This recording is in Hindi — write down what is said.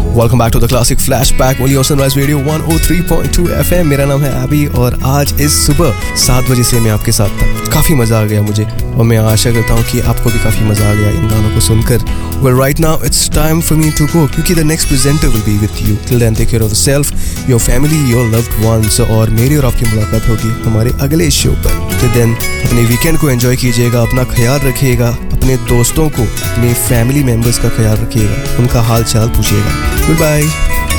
Welcome back to the classic flashback only on sunrise radio 103.2 FM। मेरा नाम है अभी और आज इस सुबह 7 बजे से मैं आपके साथ था। काफ़ी मज़ा आ गया मुझे और मैं आशा करता हूँ कि आपको भी काफ़ी मज़ा आ गया इन गानों को सुनकर। Well right now it's time for me to go क्योंकि the next presenter will be with you. Till then take care of yourself, your family, your loved ones और मेरी और आपकी मुलाकात होगी हमारे अगले शो पर। टिल देन अपने वीकेंड को एंजॉय कीजिएगा, अपना ख्याल रखिएगा, अपने दोस्तों को, अपने फैमिली मेम्बर्स का ख्याल रखिएगा, उनका हाल चाल पूछिएगा। Good bye.